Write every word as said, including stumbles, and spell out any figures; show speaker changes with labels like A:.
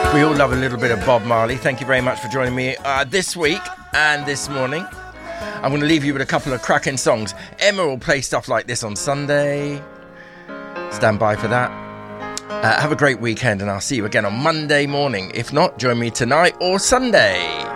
A: We all love a little bit of Bob Marley. Thank you very much for joining me uh, this week and this morning. I'm going to leave you with a couple of cracking songs. Emma will play stuff like this on Sunday. Stand by for that. Uh, have a great weekend, and I'll see you again on Monday morning. If not, join me tonight or Sunday.